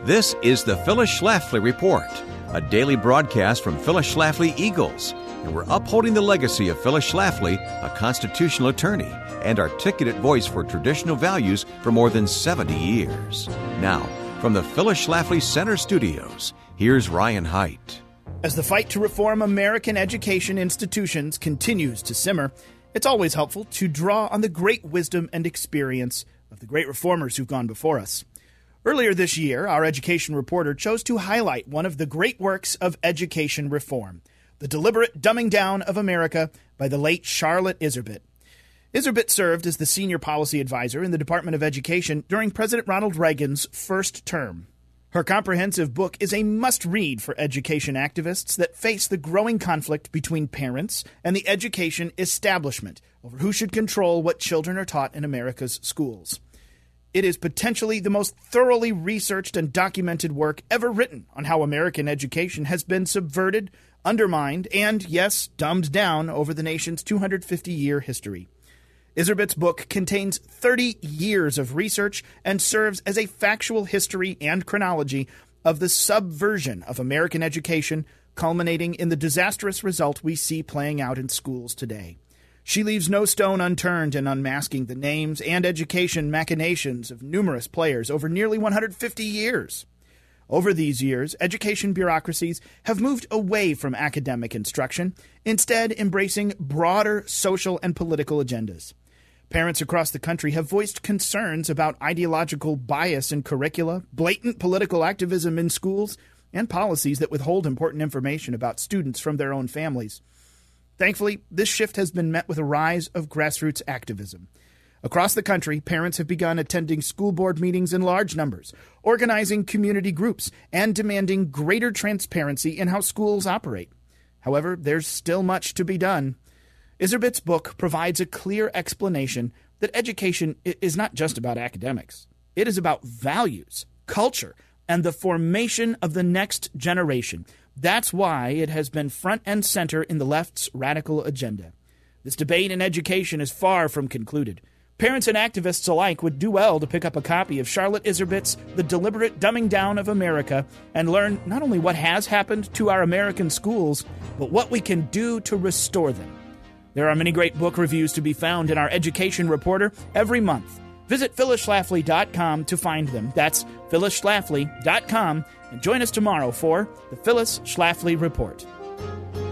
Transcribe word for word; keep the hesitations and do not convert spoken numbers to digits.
This is the Phyllis Schlafly Report, a daily broadcast from Phyllis Schlafly Eagles, and we're upholding the legacy of Phyllis Schlafly, a constitutional attorney and articulate voice for traditional values for more than seventy years. Now, from the Phyllis Schlafly Center Studios, here's Ryan Haidt. As the fight to reform American education institutions continues to simmer, it's always helpful to draw on the great wisdom and experience of the great reformers who've gone before us. Earlier this year, our education reporter chose to highlight one of the great works of education reform, The Deliberate Dumbing Down of America by the late Charlotte Iserbyt. Iserbyt served as the senior policy advisor in the Department of Education during President Ronald Reagan's first term. Her comprehensive book is a must-read for education activists that face the growing conflict between parents and the education establishment over who should control what children are taught in America's schools. It is potentially the most thoroughly researched and documented work ever written on how American education has been subverted, undermined, and, yes, dumbed down over the nation's two hundred fifty year history. Iserbyt's book contains thirty years of research and serves as a factual history and chronology of the subversion of American education, culminating in the disastrous result we see playing out in schools today. She leaves no stone unturned in unmasking the names and education machinations of numerous players over nearly one hundred fifty years. Over these years, education bureaucracies have moved away from academic instruction, instead embracing broader social and political agendas. Parents across the country have voiced concerns about ideological bias in curricula, blatant political activism in schools, and policies that withhold important information about students from their own families. Thankfully, this shift has been met with a rise of grassroots activism. Across the country, parents have begun attending school board meetings in large numbers, organizing community groups, and demanding greater transparency in how schools operate. However, there's still much to be done. Iserbyt's book provides a clear explanation that education is not just about academics. It is about values, culture, and the formation of the next generation. That's why it has been front and center in the left's radical agenda. This debate in education is far from concluded. Parents and activists alike would do well to pick up a copy of Charlotte Iserbyt's The Deliberate Dumbing Down of America and learn not only what has happened to our American schools, but what we can do to restore them. There are many great book reviews to be found in our Education Reporter every month. Visit Phyllis Schlafly dot com to find them. That's Phyllis Schlafly dot com. And join us tomorrow for the Phyllis Schlafly Report.